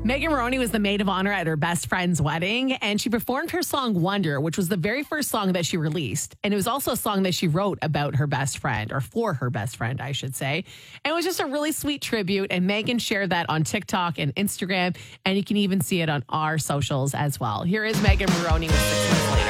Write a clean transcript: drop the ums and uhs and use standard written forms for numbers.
Megan Moroney was the maid of honor at her best friend's wedding, and she performed her song Wonder, which was the very first song that she released. And it was also a song that she wrote about her best friend, or for her best friend, I should say. And it was just a really sweet tribute, and Megan shared that on TikTok and Instagram, and you can even see it on our socials as well. Here is Megan Moroney with 6 Months Later.